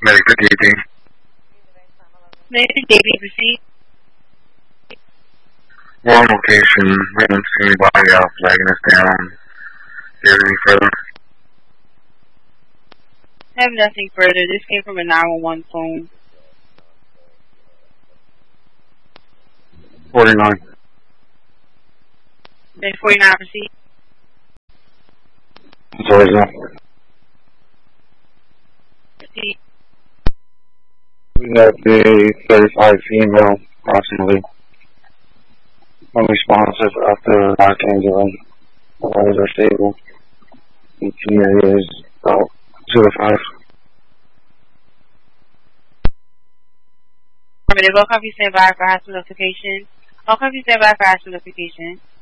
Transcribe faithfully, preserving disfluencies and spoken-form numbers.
Medical D B. Medical D B, proceed. One location, we don't see anybody out flagging us down. Do you have any further? I have nothing further. This came from a nine one one phone. forty-nine. Then forty-nine, proceed. Georgia. Proceed. We have a thirty-five female, approximately. Unresponsive after Archangel. The levels are stable. The community is about two to five. All copy stand by for hospital notification. All copy stand by for hospital notification.